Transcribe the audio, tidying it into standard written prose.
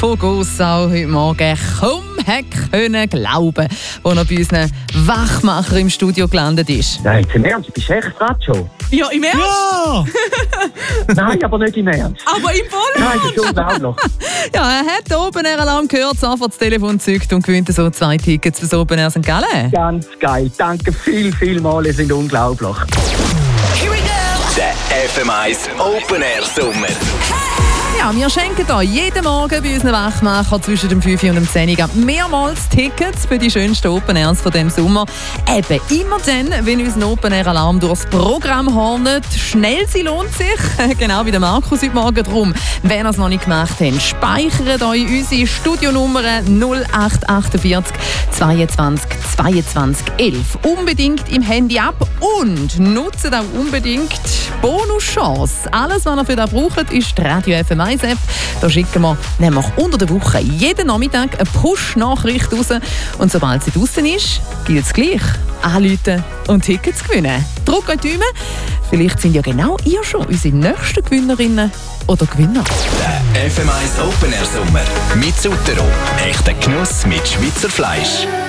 von Gossau heute Morgen kaum können glauben, als er bei unseren Wachmacher im Studio gelandet ist. Nein, im Ernst, bist du echt dran schon? Ja, im Ernst? Ja! Nein, aber nicht im Ernst. Aber im Vollen? Nein, das ist unglaublich. Ja, er hat Open Air Alarm gehört, sofort das Telefon gezückt und gewinnt so 2 Tickets fürs Open Air St. Gallen. Ganz geil. Danke viel mal, ihr seid unglaublich. Der FM1 Open Air Sommer. Ja, wir schenken hier jeden Morgen bei unseren Wachmachern zwischen dem 5 und dem 10 Uhr mehrmals Tickets für die schönsten Open Airs von diesem Sommer. Eben immer dann, wenn unser Open Air Alarm durchs Programm hornet. Schnell, sie lohnt sich. Genau wie der Markus heute Morgen. Darum, wenn ihr es noch nicht gemacht habt, speichert euch unsere Studionummer 0848 22 22 11 unbedingt im Handy ab und nutzt auch unbedingt Bonuschance. Alles, was ihr für das braucht, ist die Radio FM1 App. Da schicken wir nämlich unter der Woche jeden Nachmittag eine Push-Nachricht raus. Und sobald sie draußen ist, gilt es gleich. Anrufen und Tickets gewinnen. Drückt euch die Daumen. Vielleicht sind ja genau ihr schon unsere nächsten Gewinnerinnen oder Gewinner. Der FM1 Open Air Sommer mit Sutero. Echter Genuss mit Schweizer Fleisch.